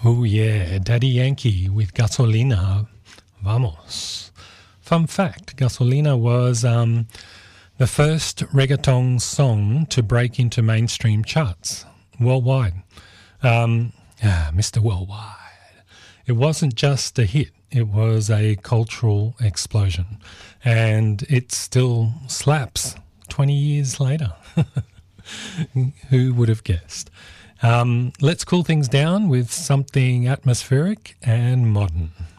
Oh yeah, Daddy Yankee with Gasolina. Vamos. Fun fact, Gasolina was the first reggaeton song to break into mainstream charts worldwide. Mr. Worldwide. It wasn't just a hit, it was a cultural explosion. And it still slaps 20 years later. Who would have guessed? Let's cool things down with something atmospheric and modern.